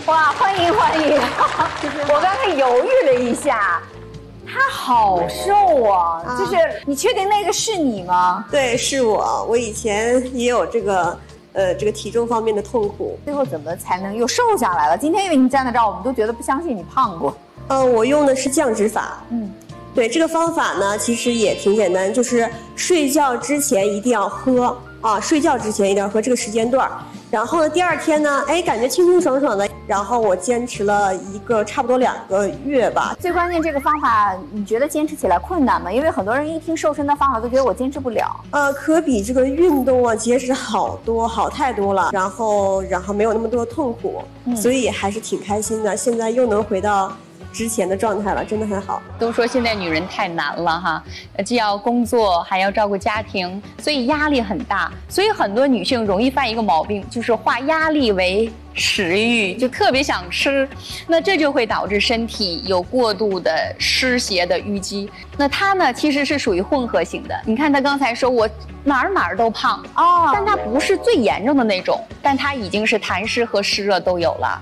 哇，欢迎欢迎！我刚才犹豫了一下，他好瘦啊！就是你确定那个是你吗？ 对，是我。我以前也有这个体重方面的痛苦。 最后怎么才能又瘦下来了？今天因为你站在这儿，我们都觉得不相信你胖过。 我用的是降脂法。对，这个方法呢，其实也挺简单，就是睡觉之前一定要喝啊，睡觉之前一定要喝这个时间段。然后呢，第二天呢，感觉清清爽爽的。然后我坚持了差不多2个月吧。 最关键这个方法，你觉得坚持起来困难吗？因为很多人一听瘦身的方法都觉得我坚持不了。 可比这个运动啊节食好太多了。然后没有那么多痛苦，所以还是挺开心的。现在又能回到之前的状态了，真的很好。 都说现在女人太难了哈，既要工作还要照顾家庭，所以压力很大。所以很多女性容易犯一个毛病，就是化压力为食欲，就特别想吃，那这就会导致身体有过度的湿邪的淤积。那她呢，其实是属于混合型的。你看她刚才说我哪儿都胖但她不是最严重的那种，但她已经是痰湿和湿热都有了。